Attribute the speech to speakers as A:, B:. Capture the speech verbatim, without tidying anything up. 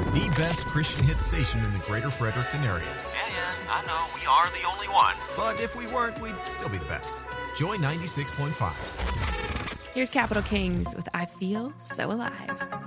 A: The best Christian hit station in the greater Fredericton area.
B: Yeah, yeah, I know. We are the only one.
A: But if we weren't, we'd still be the best. Joy ninety-six point five.
C: Here's Capital Kings with I Feel So Alive.